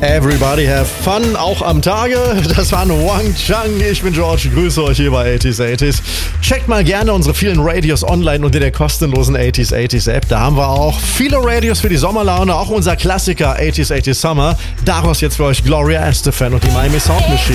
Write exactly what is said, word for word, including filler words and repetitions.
Everybody have fun, auch am Tage. Das war ein Wang Chang. Ich bin George, grüße euch hier bei achtziger achtziger. Checkt mal gerne unsere vielen Radios online unter der kostenlosen achtziger achtziger App. Da haben wir auch viele Radios für die Sommerlaune, auch unser Klassiker achtziger achtziger Summer. Daraus jetzt für euch Gloria Estefan und die Miami Sound Machine.